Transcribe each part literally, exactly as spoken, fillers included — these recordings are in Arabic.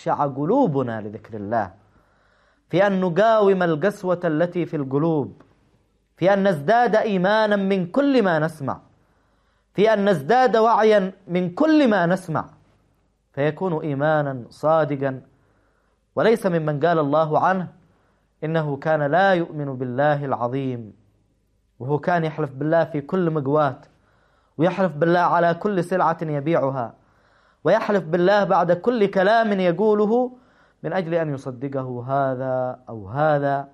تخشع قلوبنا لذكر الله، في أن نقاوم القسوة التي في القلوب، في أن نزداد إيمانا من كل ما نسمع، في أن نزداد وعيا من كل ما نسمع، فيكون إيمانا صادقا، وليس ممن قال الله عنه إنه كان لا يؤمن بالله العظيم، وهو كان يحلف بالله في كل مقوات، ويحلف بالله على كل سلعة يبيعها، ويحلف بالله بعد كل كلام يقوله من أجل أن يصدقه هذا أو هذا.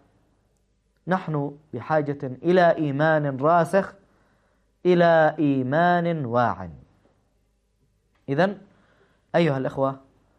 نحن بحاجة إلى إيمان راسخ، إلى إيمان واع. إذن أيها الإخوة،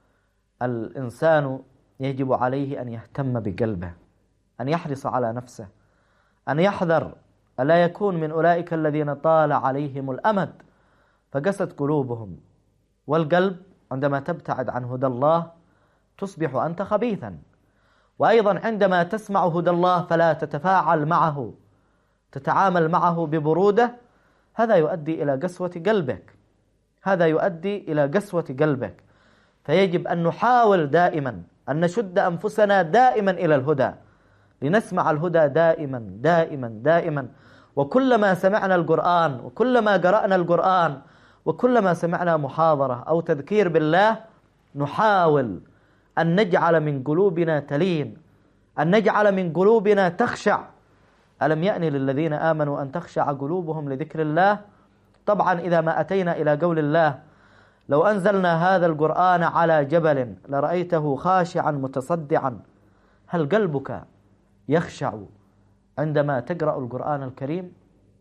الإنسان يجب عليه أن يهتم بقلبه، أن يحرص على نفسه، أن يحذر ألا يكون من أولئك الذين طال عليهم الأمد فقست قلوبهم. والقلب عندما تبتعد عن هدى الله تصبح أنت خبيثا، وأيضا عندما تسمع هدى الله فلا تتفاعل معه، تتعامل معه ببرودة، هذا يؤدي إلى قسوة قلبك، هذا يؤدي إلى قسوة قلبك. فيجب أن نحاول دائما أن نشد أنفسنا دائما إلى الهدى، لنسمع الهدى دائما دائما دائما. وكلما سمعنا القرآن، وكلما قرأنا القرآن، وكلما سمعنا محاضرة أو تذكير بالله، نحاول أن نجعل من قلوبنا تلين، أن نجعل من قلوبنا تخشع. ألم يأن للذين آمنوا أن تخشع قلوبهم لذكر الله؟ طبعا إذا ما أتينا إلى قول الله: لو أنزلنا هذا القرآن على جبل لرأيته خاشعا متصدعا. هل قلبك يخشع عندما تقرأ القرآن الكريم؟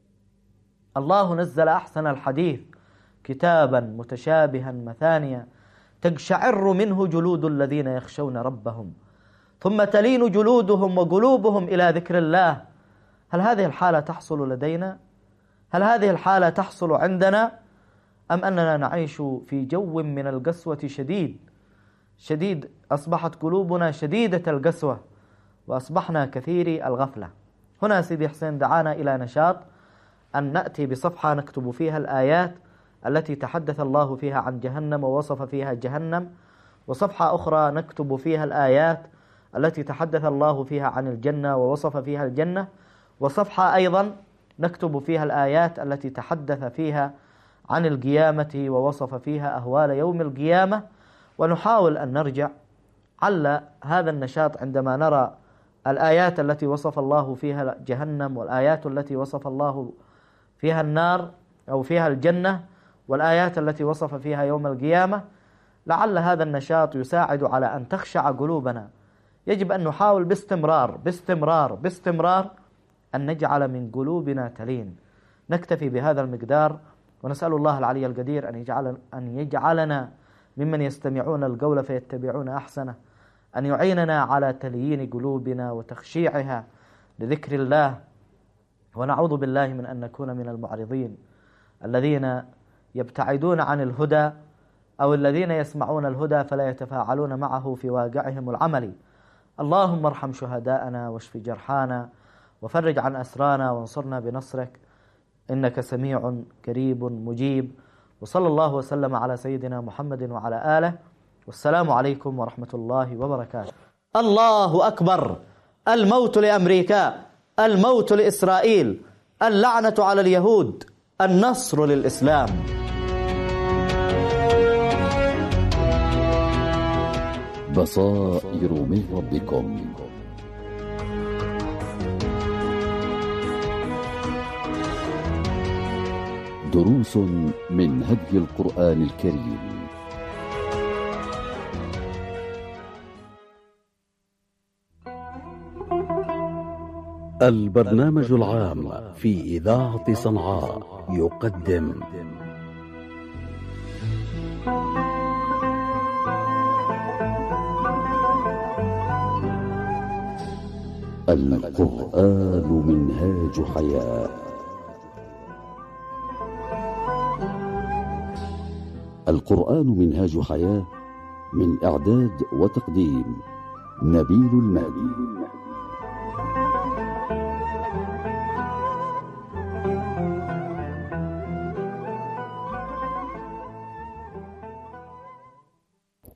الله نزل أحسن الحديث كتابا متشابها مثانيا تقشعر منه جلود الذين يخشون ربهم ثم تلين جلودهم وقلوبهم إلى ذكر الله. هل هذه الحالة تحصل لدينا؟ هل هذه الحالة تحصل عندنا؟ أم أننا نعيش في جو من القسوة شديد شديد؟ أصبحت قلوبنا شديدة القسوة، وأصبحنا كثيري الغفلة. هنا سيدي حسين دعانا إلى نشاط، أن نأتي بصفحة نكتب فيها الآيات التي تحدث الله فيها عن جهنم ووصف فيها جهنم، وصفحة أخرى نكتب فيها الآيات التي تحدث الله فيها عن الجنة ووصف فيها الجنة، وصفحة أيضا نكتب فيها الآيات التي تحدث فيها عن القيامة ووصف فيها أهوال يوم القيامة. ونحاول أن نرجع على هذا النشاط عندما نرى الآيات التي وصف الله فيها جهنم، والآيات التي وصف الله فيها النار أو فيها الجنة، والآيات التي وصف فيها يوم القيامة. لعل هذا النشاط يساعد على أن تخشع قلوبنا. يجب أن نحاول باستمرار باستمرار باستمرار أن نجعل من قلوبنا تلين. نكتفي بهذا المقدار، ونسأل الله العلي القدير أن يجعل أن يجعلنا ممن يستمعون القول فيتبعون أحسنه، أن يعيننا على تليين قلوبنا وتخشيعها لذكر الله، ونعوذ بالله من أن نكون من المعرضين الذين يبتعدون عن الهدى، أو الذين يسمعون الهدى فلا يتفاعلون معه في واقعهم العملي. اللهم ارحم شهداءنا واشف جرحانا وفرج عن أسرانا وانصرنا بنصرك، إنك سميع قريب مجيب. وصلى الله وسلم على سيدنا محمد وعلى آله، والسلام عليكم ورحمة الله وبركاته. الله أكبر. الموت لأمريكا، الموت لإسرائيل، اللعنة على اليهود، النصر للإسلام. بصائر من ربكم. دروس من هدي القرآن الكريم. البرنامج العام في إذاعة صنعاء يقدم القرآن منهاج حياة. القرآن منهاج حياة، من إعداد وتقديم نبيل المهدي.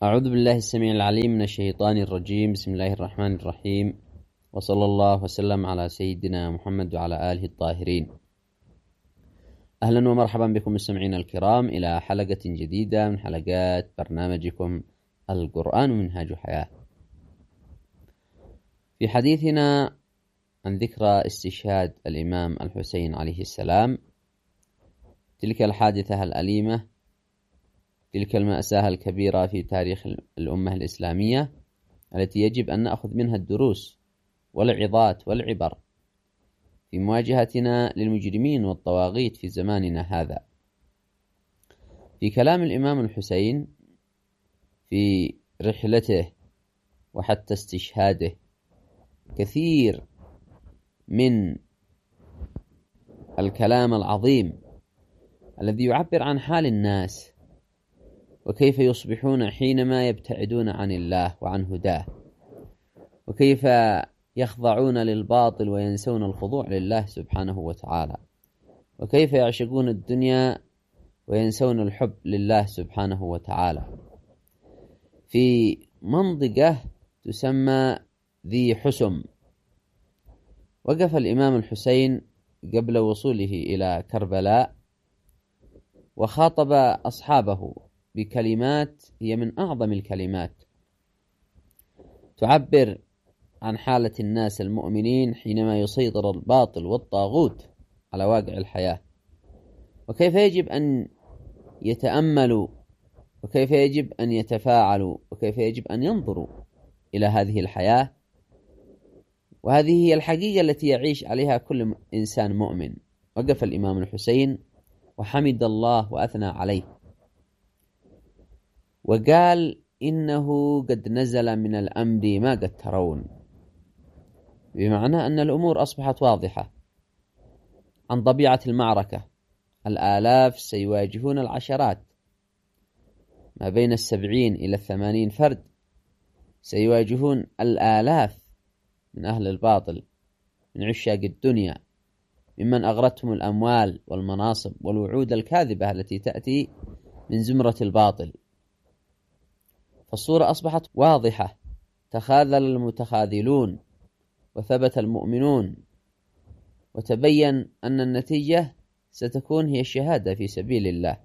أعوذ بالله السميع العليم من الشيطان الرجيم. بسم الله الرحمن الرحيم، وصلى الله وسلم على سيدنا محمد وعلى آله الطاهرين. أهلا ومرحبا بكم مستمعينا الكرام إلى حلقة جديدة من حلقات برنامجكم القرآن منهاج حياة. في حديثنا عن ذكرى استشهاد الإمام الحسين عليه السلام، تلك الحادثة الأليمة، تلك المأساة الكبيرة في تاريخ الأمة الإسلامية التي يجب أن نأخذ منها الدروس والعظات والعبر في مواجهتنا للمجرمين والطواغيت في زماننا هذا. في كلام الإمام الحسين في رحلته وحتى استشهاده كثير من الكلام العظيم الذي يعبر عن حال الناس وكيف يصبحون حينما يبتعدون عن الله وعن هداه، وكيف يخضعون للباطل وينسون الخضوع لله سبحانه وتعالى، وكيف يعشقون الدنيا وينسون الحب لله سبحانه وتعالى. في منطقة تسمى ذي حسم وقف الإمام الحسين قبل وصوله إلى كربلاء وخاطب أصحابه بكلمات هي من أعظم الكلمات تعبر عن حالة الناس المؤمنين حينما يسيطر الباطل والطاغوت على واقع الحياة، وكيف يجب أن يتأملوا، وكيف يجب أن يتفاعلوا، وكيف يجب أن ينظروا إلى هذه الحياة. وهذه هي الحقيقة التي يعيش عليها كل إنسان مؤمن. وقف الإمام الحسين وحمد الله وأثنى عليه وقال: إنه قد نزل من الأمر ما قد ترون، بمعنى أن الأمور أصبحت واضحة عن طبيعة المعركة. الآلاف سيواجهون العشرات، ما بين السبعين إلى الثمانين فرد سيواجهون الآلاف من أهل الباطل، من عشاق الدنيا، ممن أغرتهم الأموال والمناصب والوعود الكاذبة التي تأتي من زمرة الباطل. فالصورة أصبحت واضحة، تخاذل المتخاذلون وثبت المؤمنون، وتبين أن النتيجة ستكون هي الشهادة في سبيل الله.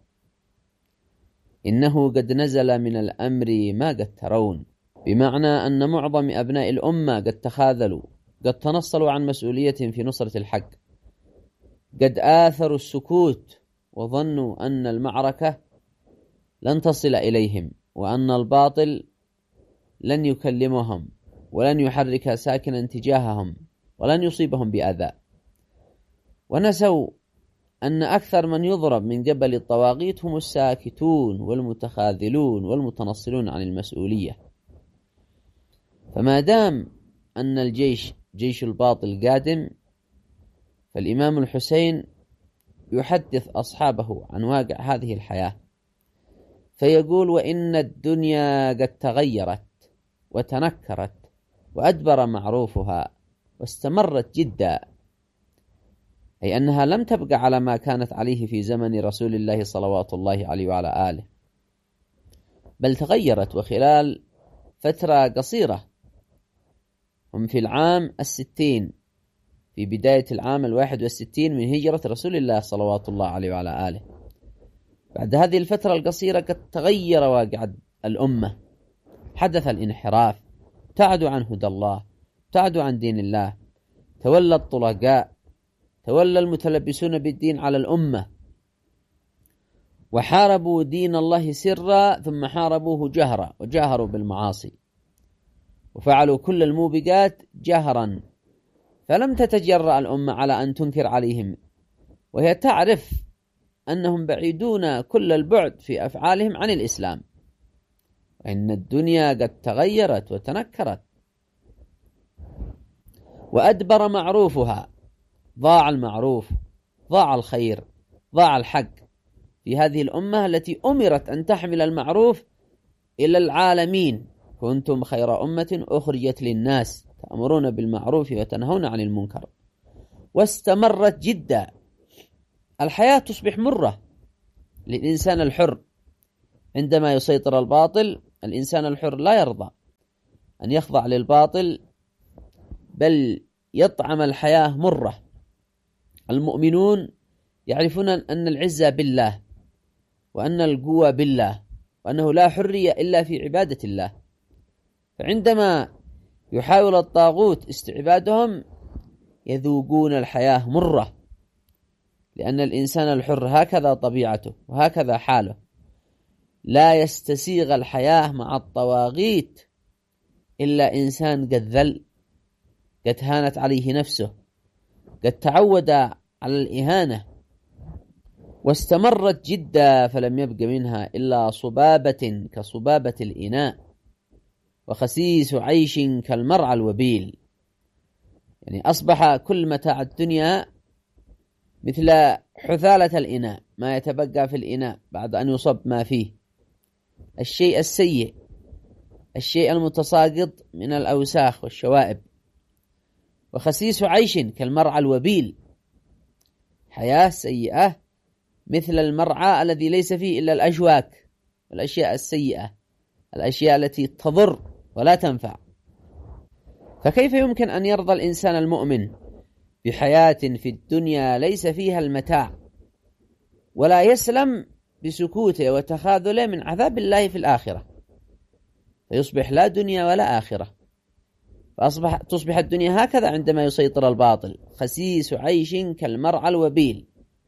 إنه قد نزل من الأمر ما قد ترون، بمعنى أن معظم أبناء الأمة قد تخاذلوا، قد تنصلوا عن مسؤوليتهم في نصرة الحق، قد آثروا السكوت وظنوا أن المعركة لن تصل إليهم، وأن الباطل لن يكلمهم ولن يحرك ساكنا تجاههم ولن يصيبهم بأذى. ونسوا أن أكثر من يضرب من قبل الطواغيت هم الساكتون والمتخاذلون والمتنصلون عن المسؤولية. فما دام أن الجيش جيش الباطل قادم، فالإمام الحسين يحدث أصحابه عن واقع هذه الحياة فيقول: وإن الدنيا قد تغيرت وتنكرت وأدبر معروفها واستمرت جدا، أي أنها لم تبقى على ما كانت عليه في زمن رسول الله صلوات الله عليه وعلى آله، بل تغيرت وخلال فترة قصيرة. هم في العام الستين، في بداية العام الواحد والستين من هجرة رسول الله صلوات الله عليه وعلى آله. بعد هذه الفترة القصيرة قد تغير واقع الأمة، حدث الانحراف، ابتعدوا عن هدى الله، ابتعدوا عن دين الله، تولى الطلقاء، تولى المتلبسون بالدين على الأمة، وحاربوا دين الله سرا ثم حاربوه جهرا، وجاهروا بالمعاصي وفعلوا كل الموبقات جهرا. فلم تتجرأ الأمة على أن تنكر عليهم، وهي تعرف أنهم بعيدون كل البعد في أفعالهم عن الإسلام، وإن الدنيا قد تغيرت وتنكرت وأدبر معروفها. ضاع المعروف، ضاع الخير، ضاع الحق في هذه الأمة التي أمرت أن تحمل المعروف إلى العالمين. كنتم خير أمة أخرجت للناس تأمرون بالمعروف وتنهون عن المنكر. واستمرت جدا. الحياة تصبح مرة للإنسان الحر عندما يسيطر الباطل الإنسان الحر لا يرضى أن يخضع للباطل، بل يطعم الحياة مرة. المؤمنون يعرفون أن العزة بالله، وأن القوة بالله، وأنه لا حرية إلا في عبادة الله. فعندما يحاول الطاغوت استعبادهم يذوقون الحياة مرة، لأن الإنسان الحر هكذا طبيعته وهكذا حاله، لا يستسيغ الحياة مع الطواغيت إلا إنسان قد ذل، قد هانت عليه نفسه، قد تعود على الإهانة واستمرت جدا، فلم يبق منها إلا صبابة كصبابة الإناء، وخسيس عيش كالمرعى الوبيل. يعني أصبح كل متاع الدنيا مثل حثالة الإناء، ما يتبقى في الإناء بعد أن يصب ما فيه، الشيء السيء، الشيء المتساقط من الأوساخ والشوائب. وخسيس عيش كالمرعى الوبيل، حياة سيئة مثل المرعى الذي ليس فيه إلا الأشواك والأشياء السيئة، الأشياء التي تضر ولا تنفع. فكيف يمكن أن يرضى الإنسان المؤمن بحياة في الدنيا ليس فيها المتاع، ولا يسلم بسكوته وتخاذله من عذاب الله في الآخرة، فيصبح لا دنيا ولا آخرة، فأصبح تصبح الدنيا هكذا عندما يسيطر الباطل، خسيس عيش كالمرعى الوبيل.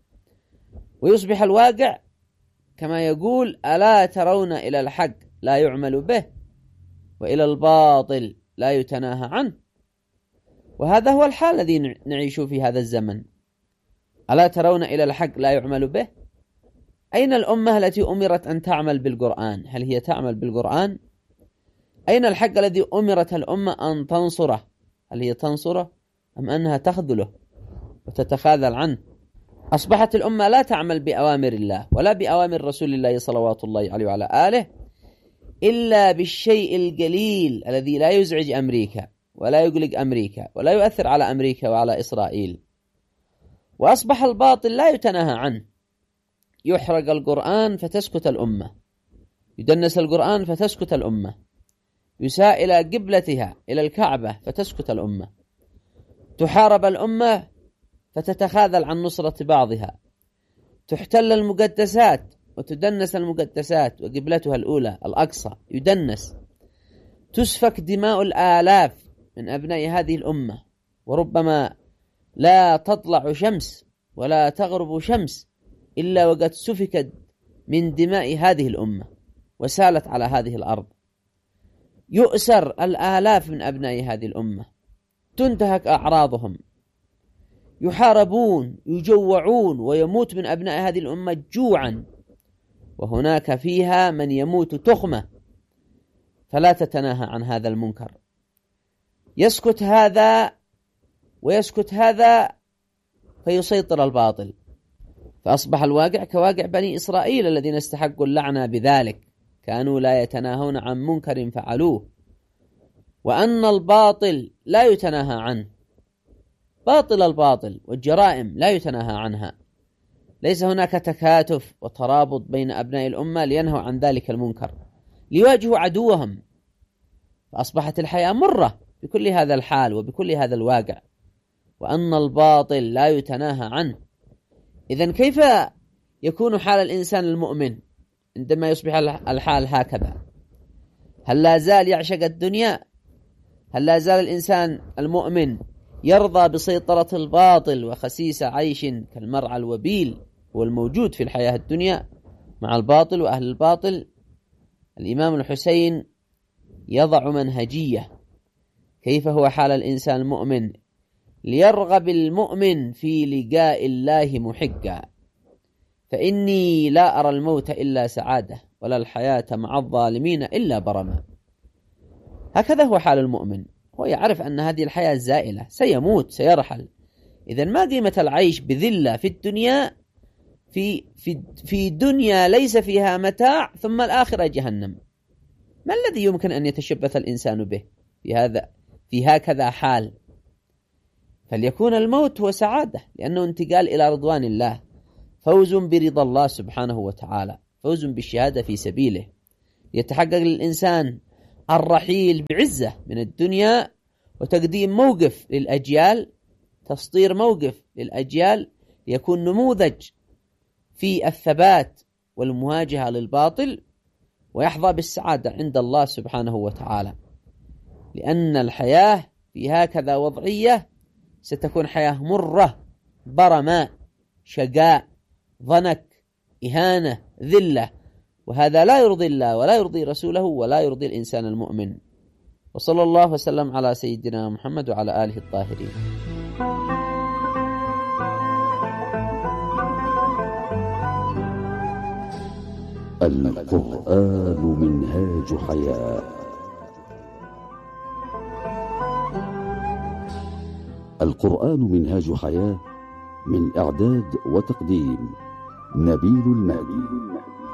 ويصبح الواقع كما يقول: ألا ترون إلى الحق لا يعمل به، وإلى الباطل لا يتناهى عنه. وهذا هو الحال الذي نعيش في هذا الزمن. ألا ترون إلى الحق لا يعمل به؟ أين الأمة التي أمرت أن تعمل بالقرآن؟ هل هي تعمل بالقرآن؟ أين الحق الذي أمرت الأمة أن تنصره؟ هل هي تنصره أم أنها تخذله وتتخاذل عنه؟ أصبحت الأمة لا تعمل بأوامر الله ولا بأوامر رسول الله صلوات الله عليه وعلى آله إلا بالشيء القليل الذي لا يزعج أمريكا ولا يقلق أمريكا ولا يؤثر على أمريكا وعلى إسرائيل. وأصبح الباطل لا يتناهى عنه، يحرق القرآن فتسكت الأمة، يدنس القرآن فتسكت الأمة، يساء إلى قبلتها إلى الكعبة فتسكت الأمة، تحارب الأمة فتتخاذل عن نصرة بعضها، تحتل المقدسات وتدنس المقدسات وقبلتها الأولى الأقصى يدنس، تسفك دماء الآلاف من أبناء هذه الأمة، وربما لا تطلع شمس ولا تغرب شمس إلا وقد سفكت من دماء هذه الأمة وسالت على هذه الأرض. يؤسر الآلاف من أبناء هذه الأمة، تنتهك أعراضهم، يحاربون يجوعون ويموت من أبناء هذه الأمة جوعا، وهناك فيها من يموت تخمة، فلا تتناهى عن هذا المنكر. يسكت هذا ويسكت هذا فيسيطر الباطل، فأصبح الواقع كواقع بني إسرائيل الذين استحقوا اللعنة بذلك، كانوا لا يتناهون عن منكر فعلوه. وأن الباطل لا يتناهى عنه، باطل الباطل والجرائم لا يتناهى عنها، ليس هناك تكاتف وترابط بين أبناء الأمة لينهوا عن ذلك المنكر، ليواجهوا عدوهم. فأصبحت الحياة مرة بكل هذا الحال وبكل هذا الواقع، وأن الباطل لا يتناهى عنه. إذن كيف يكون حال الإنسان المؤمن عندما يصبح الحال هكذا؟ هل لا زال يعشق الدنيا؟ هل لا زال الإنسان المؤمن يرضى بسيطرة الباطل وخسيس عيش كالمرعى الوبيل والموجود في الحياة الدنيا مع الباطل وأهل الباطل؟ الإمام الحسين يضع منهجية كيف هو حال الإنسان المؤمن ليرغب المؤمن في لقاء الله محقا، فإني لا أرى الموت إلا سعادة ولا الحياة مع الظالمين إلا برما. هكذا هو حال المؤمن، هو يعرف أن هذه الحياة زائلة، سيموت سيرحل. إذن ما قيمة العيش بذلة في الدنيا في, في, في دنيا ليس فيها متاع، ثم الآخرة جهنم؟ ما الذي يمكن أن يتشبث الإنسان به في هذا في هكذا حال؟ فليكون الموت هو سعادة، لأنه انتقال إلى رضوان الله، فوز برضا الله سبحانه وتعالى، فوز بالشهادة في سبيله، يتحقق للإنسان الرحيل بعزة من الدنيا وتقديم موقف للأجيال، تسطير موقف للأجيال ليكون نموذج في الثبات والمواجهة للباطل، ويحظى بالسعادة عند الله سبحانه وتعالى. لأن الحياة في هكذا وضعية ستكون حياة مرة برماء، شقاء، ضنك، إهانة، ذلة، وهذا لا يرضي الله ولا يرضي رسوله ولا يرضي الإنسان المؤمن. وصلى الله وسلم على سيدنا محمد وعلى آله الطاهرين. القرآن منهاج حياة. القرآن منهاج حياة من إعداد وتقديم نبيل المالي.